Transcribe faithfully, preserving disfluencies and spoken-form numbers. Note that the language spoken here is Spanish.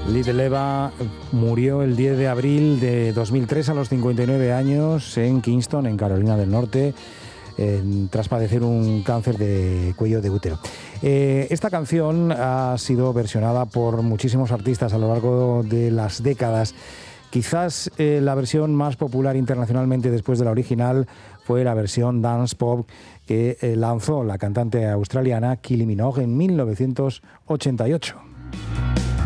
Little Eva murió el diez de abril de dos mil tres a los cincuenta y nueve años en Kingston, en Carolina del Norte, eh, tras padecer un cáncer de cuello de útero. Eh, esta canción ha sido versionada por muchísimos artistas a lo largo de las décadas. Quizás eh, la versión más popular internacionalmente después de la original fue la versión dance pop que eh, lanzó la cantante australiana Kylie Minogue en mil novecientos ochenta y ocho.